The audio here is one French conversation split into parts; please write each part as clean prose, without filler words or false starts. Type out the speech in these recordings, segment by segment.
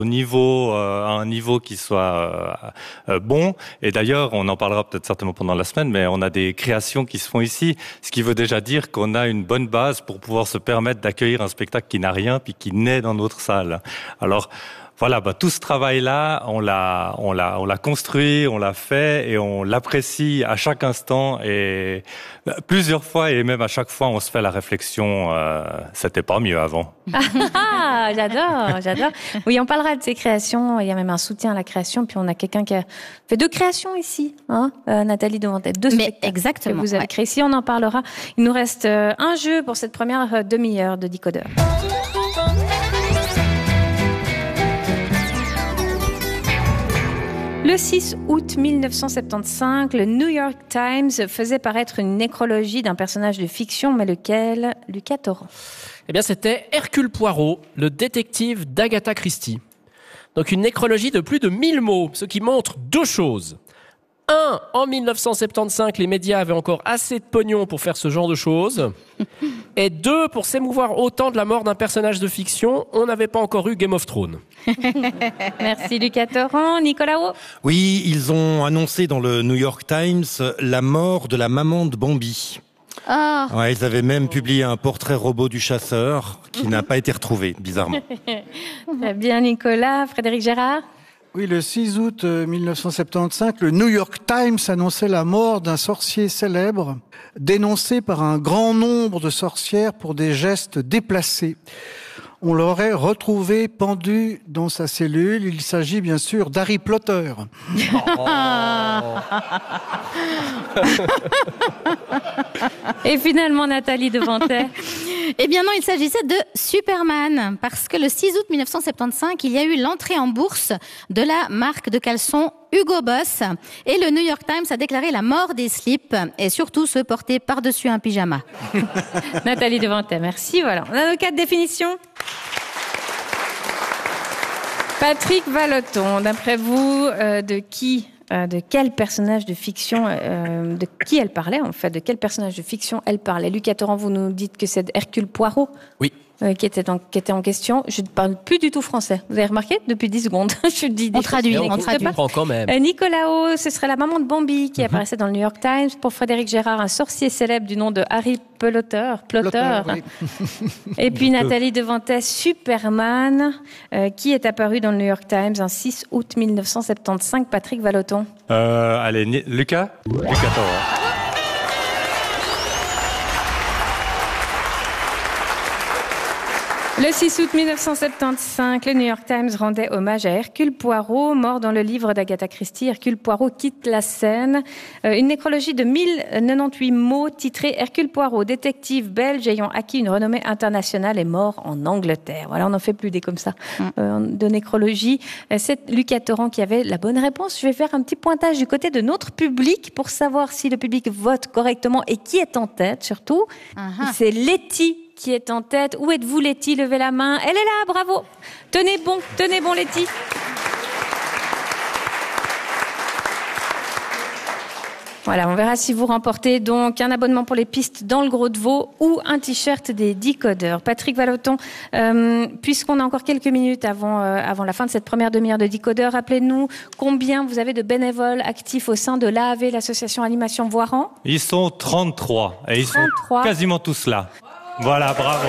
à un niveau qui soit bon. Et d'ailleurs, on en parlera peut-être certainement pendant la semaine, mais on a des créations qui se font ici, ce qui veut déjà dire qu'on a une bonne base pour pouvoir se permettre d'accueillir un spectacle qui n'a rien puis qui naît dans notre salle. Alors voilà, tout ce travail-là, on l'a construit, on l'a fait et on l'apprécie à chaque instant et plusieurs fois et même à chaque fois on se fait la réflexion, c'était pas mieux avant. Ah, j'adore. Oui, on parlera de ces créations. Il y a même un soutien à la création. Puis on a quelqu'un qui a fait 2 créations ici, Nathalie Devantet. 2 spectacles exactement, que vous avez créés ici. On en parlera. Il nous reste un jeu pour cette première demi-heure de Décodeur. Le 6 août 1975, le New York Times faisait paraître une nécrologie d'un personnage de fiction, mais lequel, Lucas Torrent? Eh bien, c'était Hercule Poirot, le détective d'Agatha Christie. Donc, une nécrologie de plus de 1000 mots, ce qui montre 2 choses. 1, en 1975, les médias avaient encore assez de pognon pour faire ce genre de choses. Et 2, pour s'émouvoir autant de la mort d'un personnage de fiction, on n'avait pas encore eu Game of Thrones. Merci Lucas Torrent. Nicolas Haut? Oui, ils ont annoncé dans le New York Times la mort de la maman de Bambi. Oh. Ouais, ils avaient même publié un portrait robot du chasseur qui n'a pas été retrouvé, bizarrement. Très bien Nicolas. Frédéric Gérard? Oui, le 6 août 1975, le New York Times annonçait la mort d'un sorcier célèbre, dénoncé par un grand nombre de sorcières pour des gestes déplacés. On l'aurait retrouvé pendu dans sa cellule. Il s'agit bien sûr d'Harry Potter. Et finalement, Nathalie Devantet. Eh bien non, il s'agissait de Superman, parce que le 6 août 1975, il y a eu l'entrée en bourse de la marque de caleçons Hugo Boss, et le New York Times a déclaré la mort des slips, et surtout ceux portés par-dessus un pyjama. Nathalie Devantet, merci. Voilà, on a nos 4 définitions. Patrick Vallotton, d'après vous, de quel personnage de fiction, de qui elle parlait en fait, de quel personnage de fiction elle parlait? Lucas Torrent, vous nous dites que c'est Hercule Poirot. Oui. Qui était en question. Je ne parle plus du tout français. Vous avez remarqué? Depuis 10 secondes. On traduit. On comprend quand même. Nicolas Haut, ce serait la maman de Bambi qui apparaissait dans le New York Times. Pour Frédéric Gérard, un sorcier célèbre du nom de Harry Potter. Oui. Et puis Nathalie Devantet, Superman, qui est apparu dans le New York Times un 6 août 1975. Patrick Vallotton. Allez, Lucas Torrent. Le 6 août 1975, le New York Times rendait hommage à Hercule Poirot, mort dans le livre d'Agatha Christie. Hercule Poirot quitte la scène. Une nécrologie de 1098 mots titrée Hercule Poirot, détective belge ayant acquis une renommée internationale, est mort en Angleterre. Voilà, on n'en fait plus des comme ça de nécrologie. C'est Lucas Torrent qui avait la bonne réponse. Je vais faire un petit pointage du côté de notre public pour savoir si le public vote correctement et qui est en tête surtout. C'est Letty qui est en tête. Où êtes-vous, Letty? Levez la main. Elle est là, bravo. Tenez bon, Letty. Voilà, on verra si vous remportez donc un abonnement pour les pistes dans le Gros de Vaud ou un t-shirt des Décodeurs. Patrick Vallotton, puisqu'on a encore quelques minutes avant la fin de cette première demi-heure de Décodeurs, rappelez-nous combien vous avez de bénévoles actifs au sein de l'AAV, l'association Animation Voiran. Ils sont 33 et ils sont quasiment tous là. Voilà, bravo.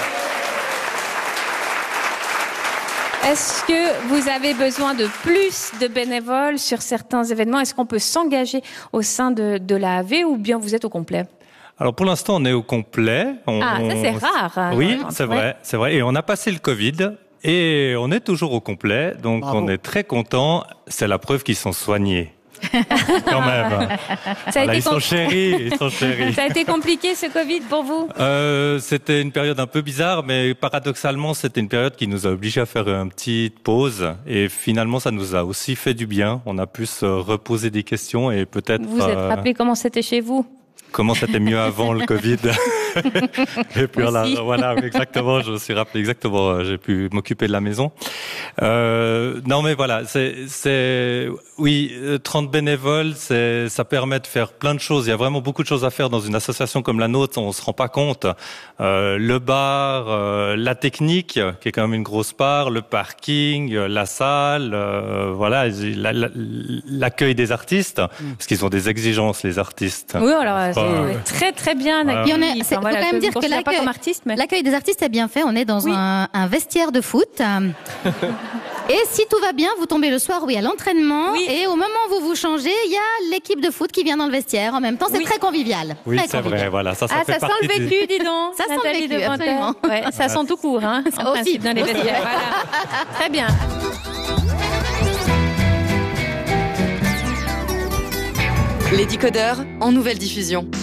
Est-ce que vous avez besoin de plus de bénévoles sur certains événements? Est-ce qu'on peut s'engager au sein de l'AAV ou bien vous êtes au complet? Alors pour l'instant, on est au complet. Ça c'est rare. Oui, c'est vrai. Et on a passé le Covid et on est toujours au complet. Donc bravo. On est très contents. C'est la preuve qu'ils sont soignés. Quand même. Ils sont chéris. Ça a été compliqué ce Covid pour vous? C'était une période un peu bizarre, mais paradoxalement, c'était une période qui nous a obligés à faire une petite pause. Et finalement, ça nous a aussi fait du bien. On a pu se reposer des questions et peut-être... Vous êtes rappelé comment c'était chez vous? Comment c'était mieux avant le Covid? Et puis voilà, exactement, je me suis rappelé exactement, j'ai pu m'occuper de la maison. Non mais voilà, oui, 30 bénévoles, ça permet de faire plein de choses. Il y a vraiment beaucoup de choses à faire dans une association comme la nôtre, on se rend pas compte. Le bar, la technique, qui est quand même une grosse part, le parking, la salle, voilà, l'accueil des artistes, parce qu'ils ont des exigences, les artistes. Oui, alors c'est très très bien accueilli. Il faut quand même dire que l'accueil des artistes est bien fait. On est dans un vestiaire de foot. Et si tout va bien, vous tombez le soir, à l'entraînement. Oui. Et au moment où vous vous changez, il y a l'équipe de foot qui vient dans le vestiaire. En même temps, c'est très convivial. Oui, c'est vrai, voilà. Ça fait sent le vécu, dis donc. Ça sent le vécu, absolument. Ouais, ça sent tout court, hein. En principe, dans les vestiaires. Voilà. Très bien. Les décodeurs en nouvelle diffusion.